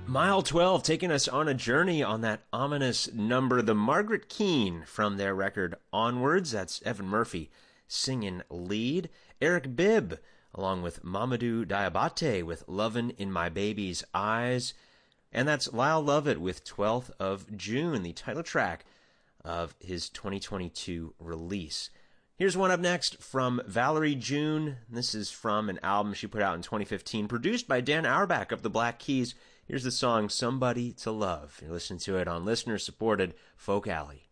Mile 12 taking us on a journey on that ominous number, the Margaret Keane from their record Onwards. That's Evan Murphy singing lead. Eric Bibb along with Mamadou Diabate with Lovin' in My Baby's Eyes. And that's Lyle Lovett with 12th of June, the title track of his 2022 release. Here's one up next from Valerie June. This is from an album she put out in 2015, produced by Dan Auerbach of the Black Keys. Here's the song Somebody to Love. You're listening to it on listener-supported Folk Alley.